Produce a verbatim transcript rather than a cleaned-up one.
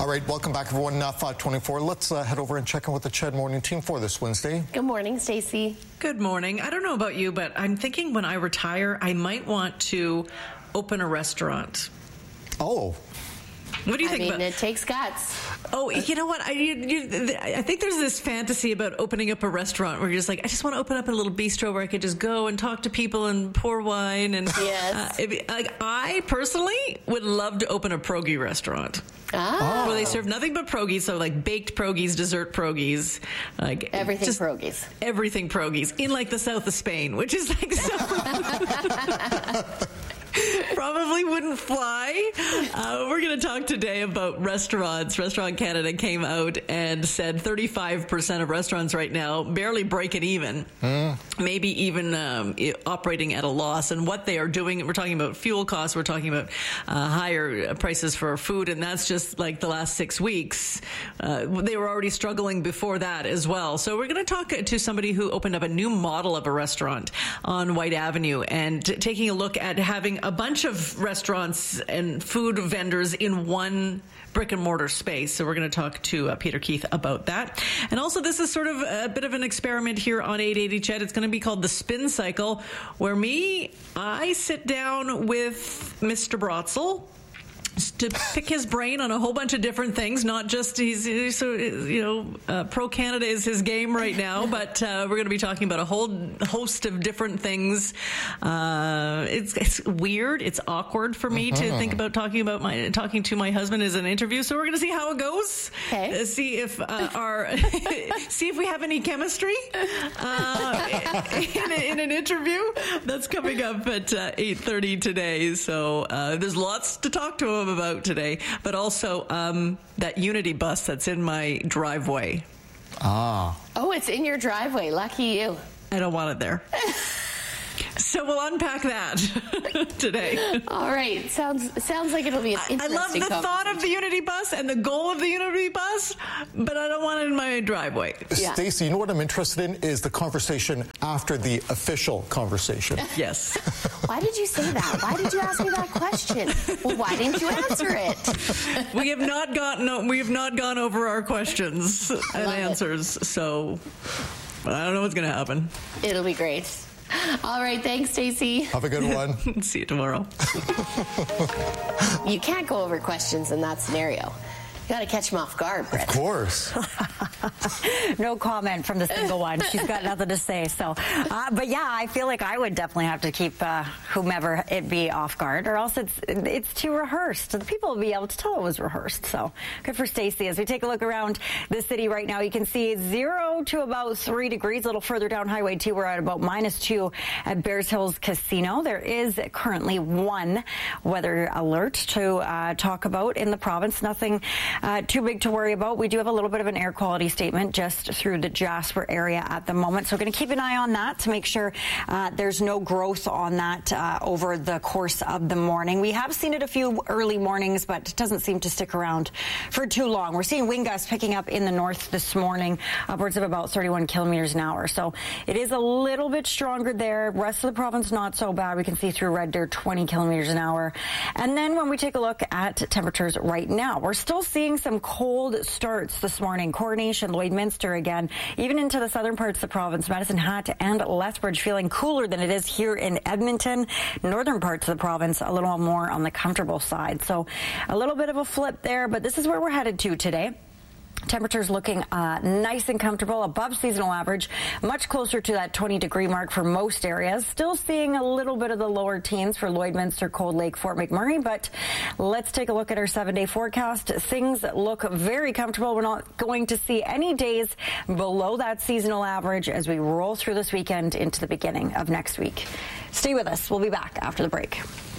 All right, welcome back, everyone. Uh, five twenty-four. Let's uh, head over and check in with the C H E D Morning Team for this Wednesday. Good morning, Stacey. Good morning. I don't know about you, but I'm thinking when I retire, I might want to open a restaurant. Oh. What do you I think mean, about it takes guts. Oh, you know what? I you, you, I think there's this fantasy about opening up a restaurant where you're just like, I just want to open up a little bistro where I could just go and talk to people and pour wine. And yes. uh, if, like, I personally would love to open a pierogi restaurant. Ah. Where they serve nothing but pierogies, so like baked pierogies, dessert pierogies, like everything just pierogies, everything pierogies in like the south of Spain, which is like so. Probably wouldn't fly. Uh, we're going to talk today about restaurants. Restaurant Canada came out and said thirty-five percent of restaurants right now barely break it even, mm. maybe even um, operating at a loss. And what they are doing, we're talking about fuel costs, we're talking about uh, higher prices for food, and that's just like the last six weeks. Uh, they were already struggling before that as well. So we're going to talk to somebody who opened up a new model of a restaurant on White Avenue and t- taking a look at having a bunch of restaurants and food vendors in one brick and mortar space. So we're going to talk to uh, Peter Keith about that. And also, this is sort of a bit of an experiment here on eight eighty C H E D. It's going to be called the Spin Cycle, where me, I sit down with Mister Brotzel to pick his brain on a whole bunch of different things, not just he's, he's so you know uh, pro Canada is his game right now, but uh, we're going to be talking about a whole host of different things. Uh, it's, it's weird, it's awkward for me uh-huh. to think about talking about my talking to my husband as an interview. So we're going to see how it goes. Okay. Uh, see if uh, our see if we have any chemistry uh, in, in an interview. That's coming up at uh, eight thirty today. So uh, there's lots to talk to him about today, but also um, that Unity bus that's in my driveway. Ah. Oh, it's in your driveway. Lucky you. I don't want it there. So we'll unpack that today. All right. Sounds sounds like it'll be an interesting I love the thought of the Unity bus and the goal of the Unity bus, but I don't want it in my driveway. Yeah. Stacey, you know what I'm interested in is the conversation after the official conversation. Yes. Why did you say that? Why did you ask me that question? Well, why didn't you answer it? We have not gotten we have not gone over our questions and answers, it. So I don't know what's going to happen. It'll be great. All right, thanks, Stacey. Have a good one. See you tomorrow. You can't go over questions in that scenario. You got to catch them off guard, Brett. Of course. No comment from the single one. She's got nothing to say. So, uh, but yeah, I feel like I would definitely have to keep uh, whomever it be off guard, or else it's it's too rehearsed. The people will be able to tell it was rehearsed. So, good for Stacey. As we take a look around the city right now, you can see zero to about three degrees. A little further down Highway two, we're at about minus two at Bears Hills Casino. There is currently one weather alert to uh, talk about in the province. Nothing Uh, too big to worry about. We do have a little bit of an air quality statement just through the Jasper area at the moment. So we're going to keep an eye on that to make sure uh, there's no growth on that uh, over the course of the morning. We have seen it a few early mornings, but it doesn't seem to stick around for too long. We're seeing wind gusts picking up in the north this morning, upwards of about thirty-one kilometers an hour. So it is a little bit stronger there. Rest of the province, not so bad. We can see through Red Deer twenty kilometers an hour. And then when we take a look at temperatures right now, we're still seeing some cold starts this morning. Coronation, Lloydminster again, even into the southern parts of the province. Medicine Hat and Lethbridge feeling cooler than it is here in Edmonton. Northern parts of the province a little more on the comfortable side. So a little bit of a flip there, but this is where we're headed to today. Temperatures looking uh, nice and comfortable, above seasonal average, much closer to that twenty degree mark for most areas. Still seeing a little bit of the lower teens for Lloydminster, Cold Lake, Fort McMurray, but let's take a look at our seven-day forecast. Things look very comfortable. We're not going to see any days below that seasonal average as we roll through this weekend into the beginning of next week. Stay with us. We'll be back after the break.